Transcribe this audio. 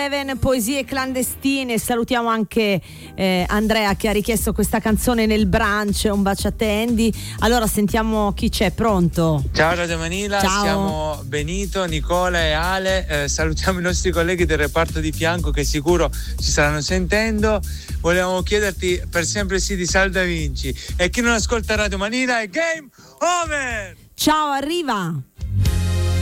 Seven, Poesie clandestine. Salutiamo anche Andrea che ha richiesto questa canzone nel brunch. Un bacio a te, Andy. Allora sentiamo chi c'è, pronto? Ciao Radio Manila, ciao. Siamo Benito, Nicola e Ale, salutiamo i nostri colleghi del reparto di fianco che sicuro ci staranno sentendo. Volevamo chiederti per sempre sì di Salda Vinci, e chi non ascolta Radio Manila è game over. Ciao, arriva.